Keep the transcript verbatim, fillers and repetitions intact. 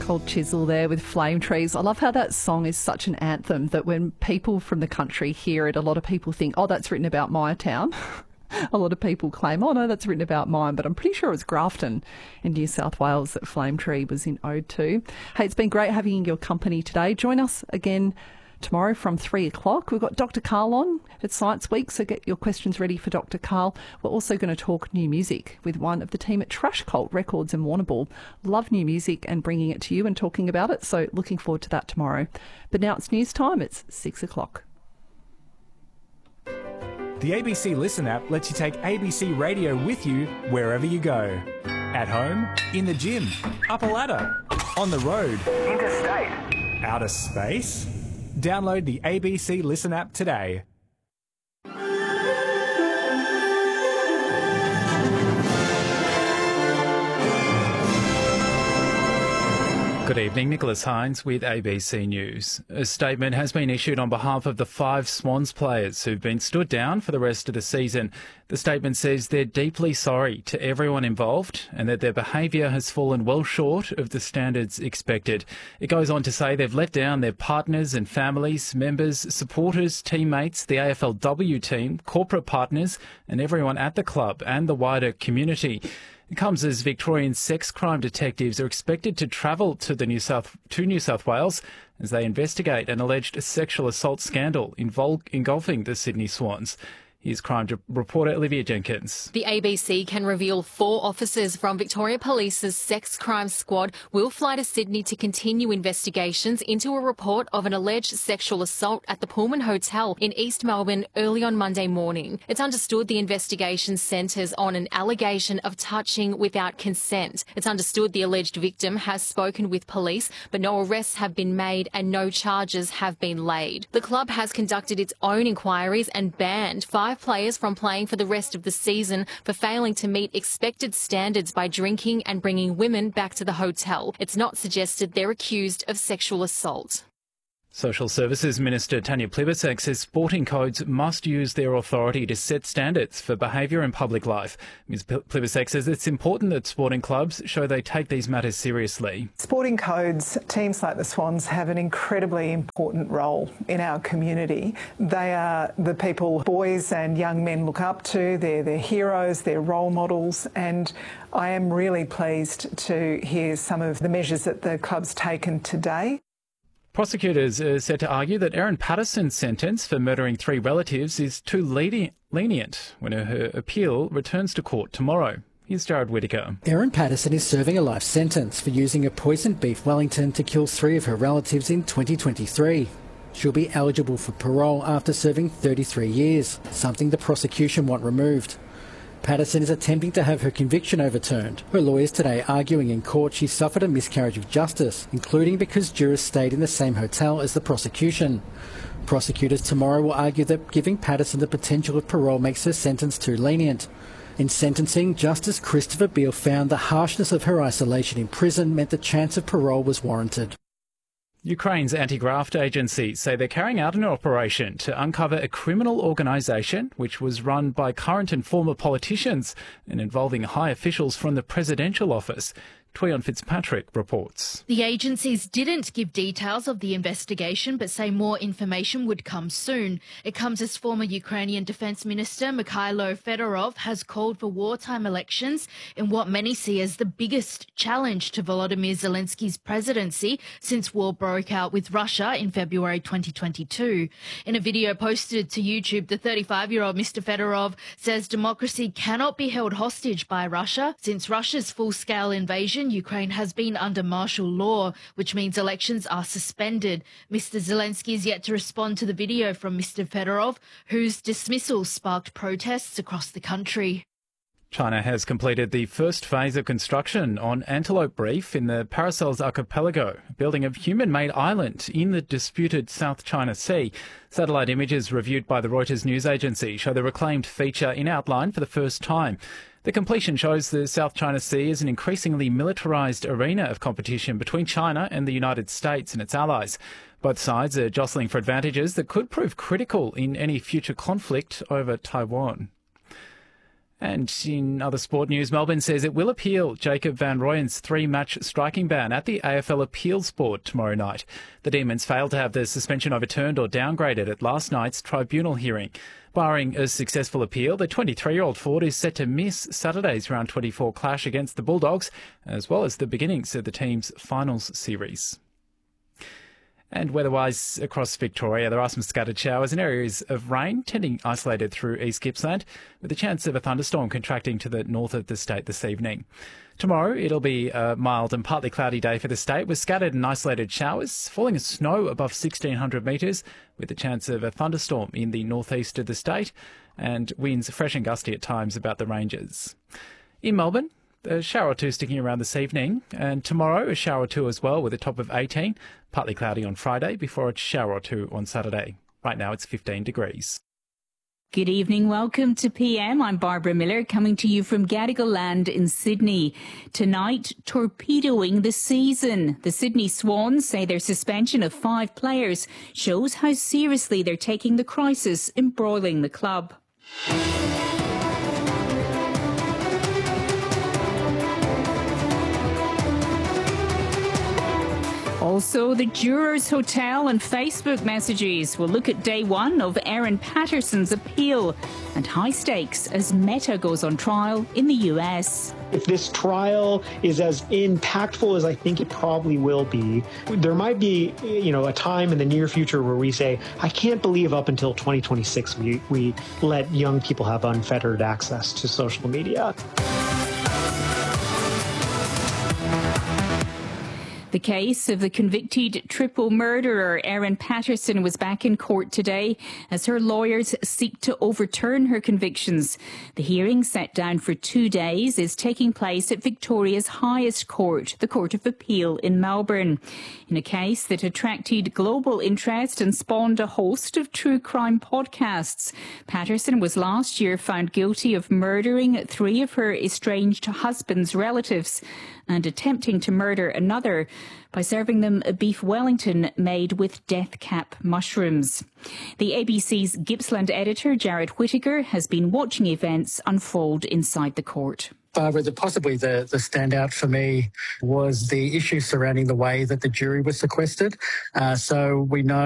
Cold Chisel there with Flame Trees. I love how that song is such an anthem that when people from the country hear it, a lot of people think, oh, that's written about my town. A lot of people claim, oh no, that's written about mine, but I'm pretty sure it was Grafton in New South Wales that Flame Tree was in ode to. Hey, it's been great having your company today. Join us again tomorrow from three o'clock. We've got Doctor Carl on at Science Week, so get your questions ready for Doctor Carl. We're also going to talk new music with one of the team at Trash Cult Records in Warrnambool. Love new music and bringing it to you and talking about it, so looking forward to that tomorrow. But now it's news time. It's six o'clock. The A B C Listen app lets you take A B C Radio with you wherever you go. At home, in the gym, up a ladder, on the road, interstate, outer space. Download the A B C Listen app today. Good evening, Nicholas Hines with A B C News. A statement has been issued on behalf of the five Swans players who've been stood down for the rest of the season. The statement says they're deeply sorry to everyone involved and that their behaviour has fallen well short of the standards expected. It goes on to say they've let down their partners and families, members, supporters, teammates, the A F L W team, corporate partners and everyone at the club and the wider community. It comes as Victorian sex crime detectives are expected to travel to the New South to New South Wales as they investigate an alleged sexual assault scandal invol- engulfing the Sydney Swans. Here's crime reporter Olivia Jenkins. The A B C can reveal four officers from Victoria Police's sex crime squad will fly to Sydney to continue investigations into a report of an alleged sexual assault at the Pullman Hotel in East Melbourne early on Monday morning. It's understood the investigation centres on an allegation of touching without consent. It's understood the alleged victim has spoken with police, but no arrests have been made and no charges have been laid. The club has conducted its own inquiries and banned five players from playing for the rest of the season for failing to meet expected standards by drinking and bringing women back to the hotel. It's not suggested they're accused of sexual assault. Social Services Minister Tanya Plibersek says sporting codes must use their authority to set standards for behaviour in public life. Miz Plibersek says it's important that sporting clubs show they take these matters seriously. Sporting codes, teams like the Swans have an incredibly important role in our community. They are the people boys and young men look up to. They're their heroes, they're role models, and I am really pleased to hear some of the measures that the club's taken today. Prosecutors are set to argue that Erin Patterson's sentence for murdering three relatives is too lenient when her appeal returns to court tomorrow. Here's Jared Whittaker. Erin Patterson is serving a life sentence for using a poisoned beef Wellington to kill three of her relatives in twenty twenty-three. She'll be eligible for parole after serving thirty-three years, something the prosecution want removed. Patterson is attempting to have her conviction overturned. Her lawyers today arguing in court she suffered a miscarriage of justice, including because jurors stayed in the same hotel as the prosecution. Prosecutors tomorrow will argue that giving Patterson the potential of parole makes her sentence too lenient. In sentencing, Justice Christopher Beale found the harshness of her isolation in prison meant the chance of parole was warranted. Ukraine's anti-graft agencies say they're carrying out an operation to uncover a criminal organisation which was run by current and former politicians and involving high officials from the presidential office. Tuyon Fitzpatrick reports. The agencies didn't give details of the investigation but say more information would come soon. It comes as former Ukrainian Defence Minister Mikhailo Fedorov has called for wartime elections in what many see as the biggest challenge to Volodymyr Zelensky's presidency since war broke out with Russia in February twenty twenty-two. In a video posted to YouTube, the thirty-five-year-old Mister Fedorov says democracy cannot be held hostage by Russia. Since Russia's full-scale invasion, Ukraine has been under martial law, which means elections are suspended. Mister Zelensky is yet to respond to the video from Mister Fedorov, whose dismissal sparked protests across the country. China has completed the first phase of construction on Antelope Reef in the Paracels Archipelago, building a human-made island in the disputed South China Sea. Satellite images reviewed by the Reuters news agency show the reclaimed feature in outline for the first time. The completion shows the South China Sea as an increasingly militarised arena of competition between China and the United States and its allies. Both sides are jostling for advantages that could prove critical in any future conflict over Taiwan. And in other sport news, Melbourne says it will appeal Jacob Van Rooyen's three-match striking ban at the A F L Appeals Board tomorrow night. The Demons failed to have the suspension overturned or downgraded at last night's tribunal hearing. Barring a successful appeal, the twenty-three-year-old forward is set to miss Saturday's round twenty-four clash against the Bulldogs, as well as the beginnings of the team's finals series. And weather-wise across Victoria, there are some scattered showers and areas of rain tending isolated through East Gippsland, with a chance of a thunderstorm contracting to the north of the state this evening. Tomorrow, it'll be a mild and partly cloudy day for the state, with scattered and isolated showers, falling as snow above sixteen hundred metres, with a chance of a thunderstorm in the northeast of the state, and winds fresh and gusty at times about the ranges. In Melbourne, a shower or two sticking around this evening, and tomorrow a shower or two as well with a top of eighteen, partly cloudy on Friday before a shower or two on Saturday. Right now it's fifteen degrees. Good evening, welcome to P M. I'm Barbara Miller coming to you from Gadigal Land in Sydney. Tonight, torpedoing the season. The Sydney Swans say their suspension of five players shows how seriously they're taking the crisis embroiling the club. Also, the Jurors Hotel and Facebook messages. We'll look at day one of Aaron Patterson's appeal and high stakes as Meta goes on trial in the U S. If this trial is as impactful as I think it probably will be, there might be, you know, a time in the near future where we say, I can't believe up until twenty twenty-six we, we let young people have unfettered access to social media. The case of the convicted triple murderer Aaron Patterson was back in court today as her lawyers seek to overturn her convictions. The hearing, set down for two days, is taking place at Victoria's highest court, the Court of Appeal in Melbourne. In a case that attracted global interest and spawned a host of true crime podcasts, Patterson was last year found guilty of murdering three of her estranged husband's relatives and attempting to murder another by serving them a beef Wellington made with death cap mushrooms. The A B C's Gippsland editor, Jared Whittaker, has been watching events unfold inside the court. Barbara, the, possibly the, the standout for me was the issue surrounding the way that the jury was sequestered. Uh, so we know